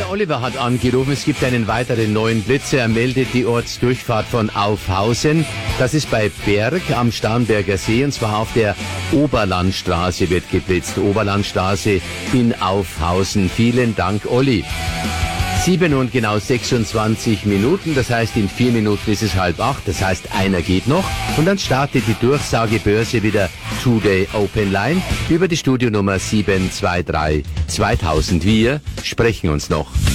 Der Oliver hat angerufen, es gibt einen weiteren neuen Blitzer. Er meldet die Ortsdurchfahrt von Aufhausen. Das ist bei Berg am Starnberger See, und zwar auf der Oberlandstraße wird geblitzt. Oberlandstraße in Aufhausen. Vielen Dank, Olli. 7 und genau 26 Minuten, das heißt in 4 Minuten ist es 7:30, das heißt einer geht noch und dann startet die Durchsagebörse wieder Today Open Line über die Studionummer 723 2000. Wir sprechen uns noch.